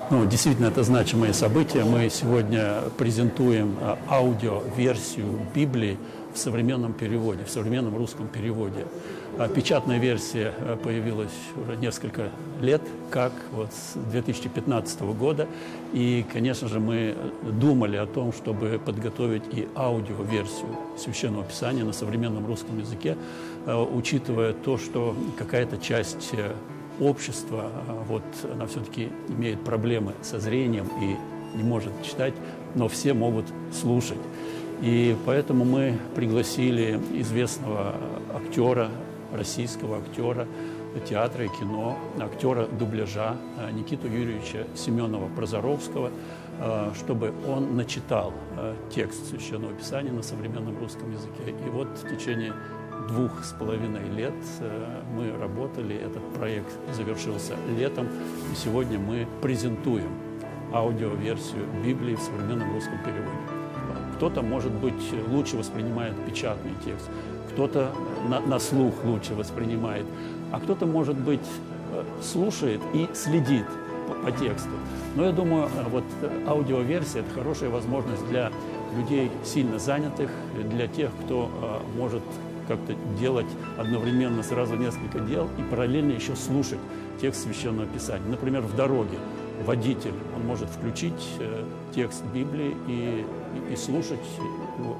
Ну, действительно, это значимое событие. Мы сегодня презентуем аудиоверсию Библии в современном переводе, в современном русском переводе. Печатная версия появилась уже несколько лет, как вот с 2015 года. И, конечно же, мы думали о том, чтобы подготовить и аудиоверсию Священного Писания на современном русском языке, учитывая то, что какая-то часть общества, вот, она все-таки имеет проблемы со зрением и не может читать, но все могут слушать. И поэтому мы пригласили известного актера, российского актера театра и кино, актера дубляжа Никиту Юрьевича Семенова-Прозоровского, чтобы он начитал текст Священного Писания на современном русском языке. И вот в течение 2,5 лет мы работали, этот проект завершился летом, и сегодня мы презентуем аудиоверсию Библии в современном русском переводе. Кто-то, может быть, лучше воспринимает печатный текст, кто-то на слух лучше воспринимает, а кто-то, может быть, слушает и следит по тексту. Но я думаю, вот аудиоверсия – это хорошая возможность для людей сильно занятых, для тех, кто может как-то делать одновременно сразу несколько дел и параллельно еще слушать текст Священного Писания. Например, в дороге водитель, он может включить текст Библии и слушать его.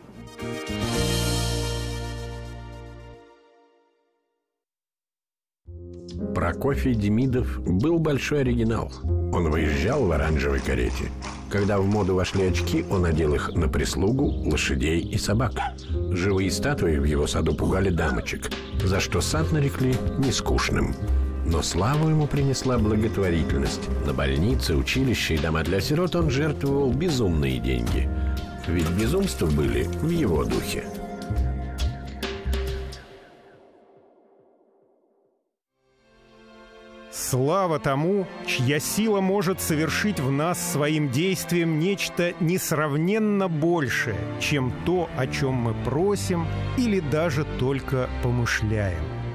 Прокофий Демидов был большой оригинал. Он выезжал в оранжевой карете. Когда в моду вошли очки, он одел их на прислугу, лошадей и собак. Живые статуи в его саду пугали дамочек, за что сад нарекли нескучным. Но славу ему принесла благотворительность. На больницы, училища и дома для сирот он жертвовал безумные деньги. Ведь безумства были в его духе. Слава тому, чья сила может совершить в нас своим действием нечто несравненно большее, чем то, о чем мы просим или даже только помышляем.